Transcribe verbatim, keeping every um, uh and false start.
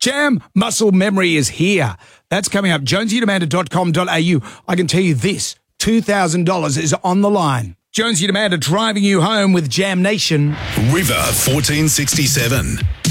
Jam Muscle Memory is here. That's coming up. jonesy demander dot com dot a u. I can tell you this, two thousand dollars is on the line. Jonesy Demander driving you home with Jam Nation. River fourteen sixty-seven.